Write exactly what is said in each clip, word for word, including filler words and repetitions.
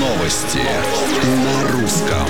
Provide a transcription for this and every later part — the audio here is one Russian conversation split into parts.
Новости на русском.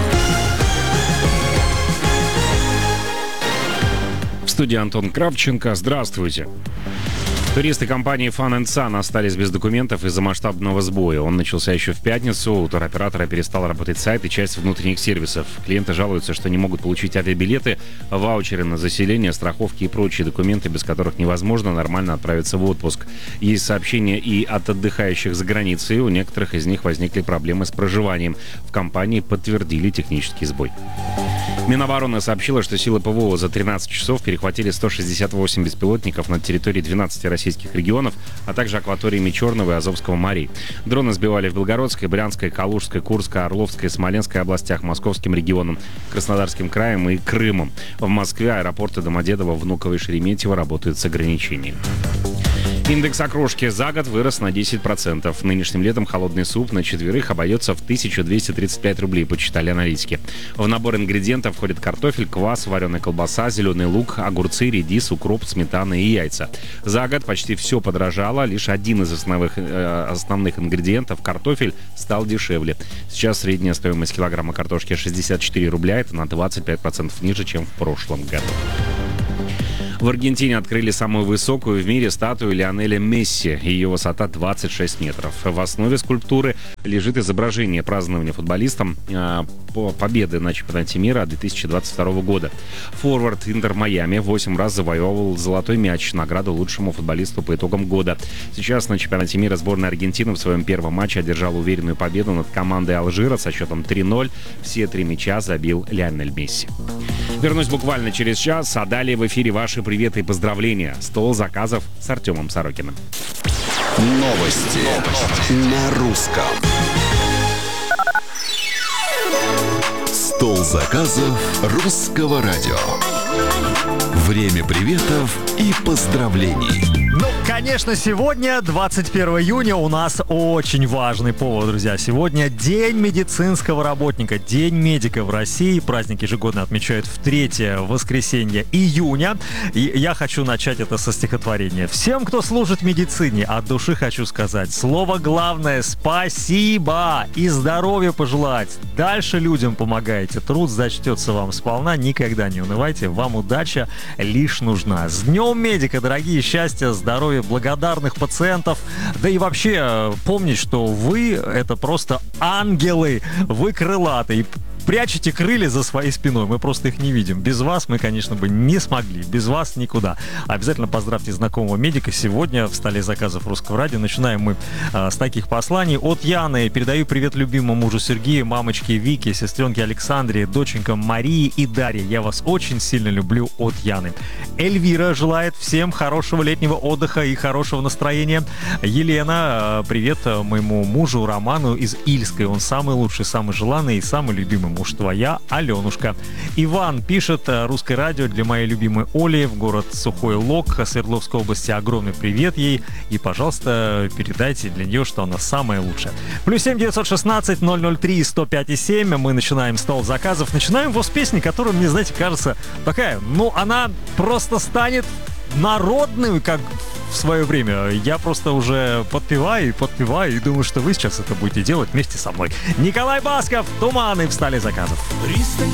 В студии Антон Кравченко. Здравствуйте. Туристы компании Fun and Sun остались без документов из-за масштабного сбоя. Он начался еще в пятницу. У туроператора перестал работать сайт и часть внутренних сервисов. Клиенты жалуются, что не могут получить авиабилеты, ваучеры на заселение, страховки и прочие документы, без которых невозможно нормально отправиться в отпуск. Есть сообщения и от отдыхающих за границей. У некоторых из них возникли проблемы с проживанием. В компании подтвердили технический сбой. Минобороны сообщила, что силы ПВО за тринадцать часов перехватили сто шестьдесят восемь беспилотников над территорией двенадцати российских регионов, а также акваториями Черного и Азовского морей. Дроны сбивали в Белгородской, Брянской, Калужской, Курской, Орловской, Смоленской областях, Московским регионом, Краснодарским краем и Крымом. В Москве аэропорты Домодедово, Внуково и Шереметьево работают с ограничениями. Индекс окрошки за год вырос на десять процентов. Нынешним летом холодный суп на четверых обойдется в тысячу двести тридцать пять рублей, подсчитали аналитики. В набор ингредиентов входит картофель, квас, вареная колбаса, зеленый лук, огурцы, редис, укроп, сметана и яйца. За год почти все подорожало, лишь один из основных, э, основных ингредиентов, картофель, стал дешевле. Сейчас средняя стоимость килограмма картошки шестьдесят четыре рубля, это на двадцать пять процентов ниже, чем в прошлом году. В Аргентине открыли самую высокую в мире статую Лионеля Месси. Ее высота двадцать шесть метров. В основе скульптуры лежит изображение празднования футболистом э, по победы на чемпионате мира две тысячи двадцать второго года. Форвард Интер Майами восемь раз завоевывал золотой мяч, награду лучшему футболисту по итогам года. Сейчас на чемпионате мира сборная Аргентины в своем первом матче одержала уверенную победу над командой Алжира со счетом три ноль. Все три мяча забил Лионель Месси. Вернусь буквально через час, а далее в эфире ваши приветы и поздравления. Стол заказов с Артемом Сорокиным. Новости на русском. Стол заказов русского радио. Время приветов и поздравлений. Ну, конечно, сегодня, двадцать первого июня, у нас очень важный повод, друзья. Сегодня День медицинского работника, День медика в России. Праздник ежегодно отмечают в третье воскресенье июня. И я хочу начать это со стихотворения. Всем, кто служит в медицине, от души хочу сказать. Слово главное — спасибо и здоровья пожелать. Дальше людям помогаете, труд зачтется вам сполна. Никогда не унывайте, вам удача лишь нужна. С Днем медика, дорогие, счастья, здоровья, благодарных пациентов. Да и вообще помнить, что вы — это просто ангелы, вы крылатые. Прячете крылья за своей спиной, мы просто их не видим. Без вас мы, конечно, бы не смогли. Без вас никуда. Обязательно поздравьте знакомого медика. Сегодня в столе заказов Русского радио начинаем мы а, с таких посланий. От Яны. Передаю привет любимому мужу Сергею, мамочке Вике, сестренке Александре, доченькам Марии и Дарье. Я вас очень сильно люблю. От Яны. Эльвира желает всем хорошего летнего отдыха и хорошего настроения. Елена, привет моему мужу Роману из Ильской. Он самый лучший, самый желанный и самый любимый муж твоя, Аленушка. Иван пишет: Русское радио для моей любимой Оли в город Сухой Лог Свердловской области. Огромный привет ей. И, пожалуйста, передайте для нее, что она самая лучшая. Плюс семь девятьсот шестнадцать ноль ноль три сто пять и семь. Мы начинаем стол заказов. Начинаем его с песни, которая, мне, знаете, кажется такая, ну, она просто станет народной, как в свое время. Я просто уже подпеваю и подпеваю и думаю, что вы сейчас это будете делать вместе со мной. Николай Басков, «Туманы» в столе заказов. Пристань